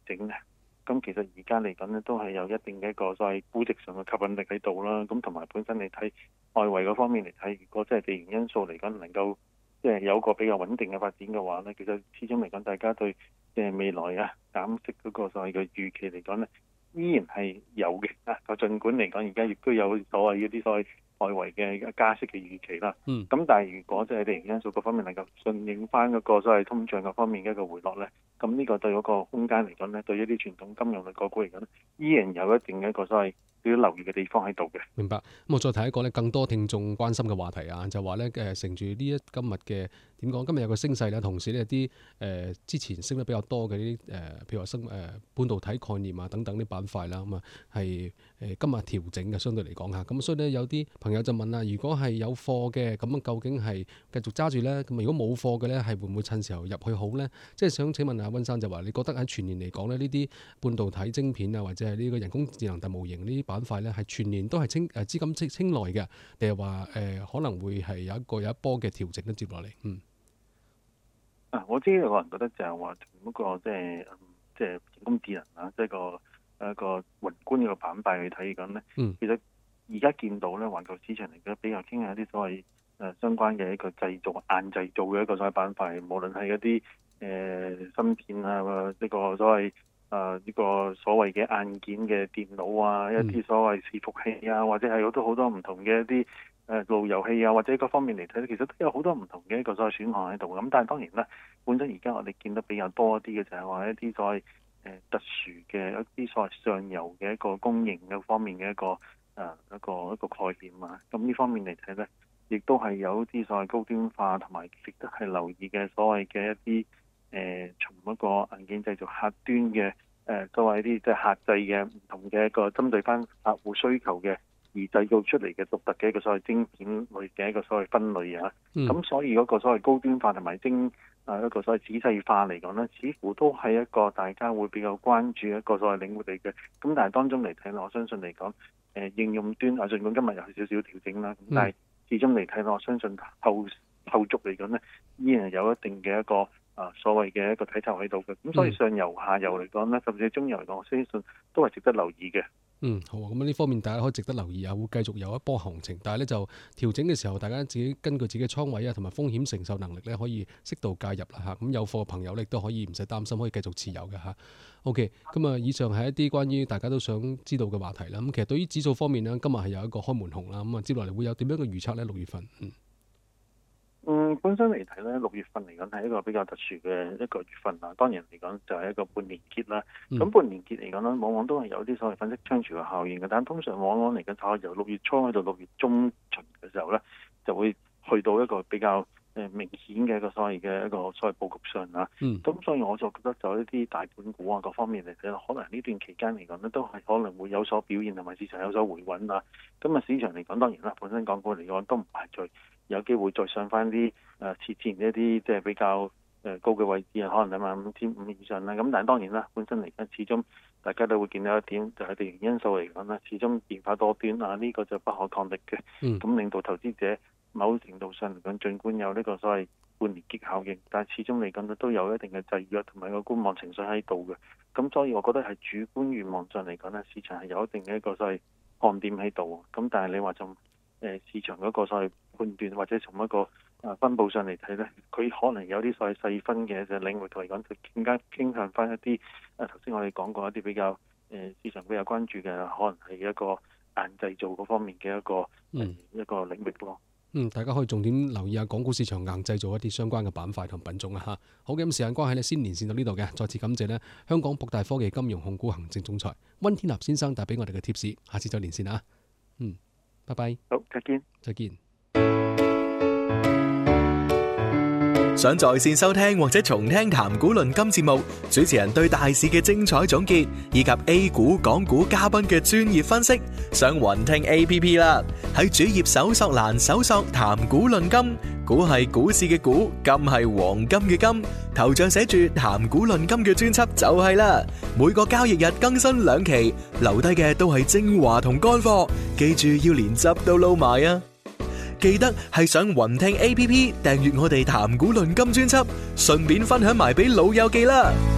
整嘅。咁其實而家嚟講咧，都係有一定嘅一個所謂估值上嘅吸引力喺度啦。咁同埋本身你睇外圍嗰方面嚟睇，如果即係地緣因素嚟講能夠即係有個比較穩定嘅發展嘅話咧，其實始終嚟講，大家對即係未來減息嗰個所謂嘅預期嚟講咧，依然係有嘅啊。個儘管嚟講，而家亦都有所謂嗰啲所謂外圍嘅加息嘅預期啦。咁但係如果即係地緣因素嗰方面能夠順應翻嗰個所謂通脹嗰方面嘅一個回落咧，咁呢個對嗰個空間嚟講咧，對於啲傳統金融類個股嚟講咧，依然有一定嘅一個所謂要留意嘅地方喺度嘅。 明白。咁我再睇一個咧更多聽眾關心嘅話題啊，就話咧乘住呢今日嘅點講，今日有個升勢啦，同時呢啲之前升得比較多嘅啲譬如話半導體概念啊等等啲板塊啦，咁啊係今日調整嘅，相對嚟講嚇。咁所以咧有啲朋友就問啦，如果係有貨嘅，咁究竟係繼續揸住咧？咁如果冇貨嘅咧，係會唔會趁時候入去好咧？即係想請問下溫生，就話你覺得喺全年嚟講咧，呢啲半導體晶片啊，或者係呢個人工智能大模型呢啲板塊咧，係全年都係資金青睞嘅，定係話可能會係有一波嘅調整都接落嚟？ 我知個人覺得就係話從嗰個即係人工智能啊，即係一個宏觀嘅板塊去睇緊咧，其實而家見到咧，環球市場嚟講比較傾向一啲所謂相關嘅一個製造硬製造嘅一個所謂板塊，無論係一啲芯片啊，呢個所謂呢個所謂嘅硬件嘅電腦啊，一啲所謂伺服器啊，或者係好多唔同嘅一啲路由器啊，或者各方面嚟睇咧，其實都有好多唔同嘅一個所謂選項喺度。咁但係當然啦，本身而家我哋見得比較多一啲嘅就係話一啲所謂特殊嘅一啲所謂上游嘅一個供應嘅方面嘅一個概念啊。咁呢方面嚟睇咧，亦都係有啲所謂高端化同埋值得係留意嘅所謂嘅一啲從一個硬件製造客端嘅所謂一啲即係客製嘅唔同嘅一個針對翻客戶需求嘅而製造出嚟嘅獨特嘅一個所謂晶片類嘅一個所謂分類啊。咁所以嗰個所謂高端化同埋一個所謂仔細化嚟講咧，似乎都係一個大家會比較關注一個所謂領域嚟嘅。咁但係當中嚟睇，我相信嚟講應用端儘管今日有少少調整啦，咁但係始終嚟睇，我相信後續嚟講咧，依然有一定嘅一個所謂嘅一個睇頭喺度嘅。咁所以上游下游嚟講咧，甚至中游嚟講，我相信都係值得留意嘅。 好啊，咁呢方面大家可以值得留意啊，會繼續有一波行情，但係咧就調整嘅時候，大家自己根據自己嘅倉位啊，同埋風險承受能力咧，可以適度介入啦嚇。咁有貨嘅朋友咧都可以唔使擔心，可以繼續持有嘅嚇。OK，咁啊，以上係一啲關於大家都想知道嘅話題啦。咁其實對於指數方面呢，今日係有一個開門紅啦。咁啊，接落嚟會有點樣嘅預測咧？6月份本身嚟睇咧，6月份嚟講係一個比較特殊嘅一個月份啦。當然嚟講就係一個半年結啦。咁半年結嚟講咧，往往都係有啲所謂粉飾櫥窗嘅效應嘅。但通常往往嚟講，就由6月初去到6月中旬嘅時候咧，就會去到一個比較明顯嘅一個所謂嘅一個所謂佈局上啦。咁所以我就覺得就一啲大盤股啊各方面嚟睇，可能呢段期間嚟講咧，都係可能會有所表現，同埋市場有所回穩啦。咁市場嚟講，當然啦，本身港股嚟講都唔排除有機會再上翻啲之前一啲即係比較高嘅位置啊，可能25,500以上啦。咁但係當然啦，本身嚟講始終大家都會見到一點，就係地緣因素嚟講啦，始終變化多端啊，呢個就不可抗力嘅。咁令到投資者某程度上嚟講，儘管有呢個所謂半年結效應，但係始終嚟講都有一定嘅制約同埋個觀望情緒喺度嘅。咁所以我覺得係主觀願望上嚟講咧，市場係有一定嘅一個所謂看點喺度。咁但係你話從市場嗰個所謂判斷或者從一個分佈上嚟睇咧，佢可能有啲所謂細分嘅領域嚟講，就更加傾向翻一啲頭先我哋講過一啲比較市場比較關注嘅，可能係一個硬製造嗰方面嘅一個領域咯。 大家可以重點留意下港股市場硬製造一啲相關嘅板塊同品種啦嚇。好嘅，咁時間關係咧，先連線到呢度嘅，再次感謝咧香港博大科技金融控股行政總裁溫天納先生帶俾我哋嘅貼士，下次再連線啊。拜拜。 好，再見。 再見。 想在線收聽或者重聽談股論金節目，主持人對大市嘅精彩總結，以及 A 股、港股嘉賓嘅專業分析，上雲聽 APP 啦。喺主頁搜索欄搜索談股論金，股係股市嘅股，金係黃金嘅金，頭像寫住談股論金嘅專輯就係啦。每個交易日更新2期，留低嘅都係精華同乾貨，記住要連汁都撈埋啊！記得係上雲聽 APP 訂閱我哋談股論金專輯，順便分享埋俾老友記啦。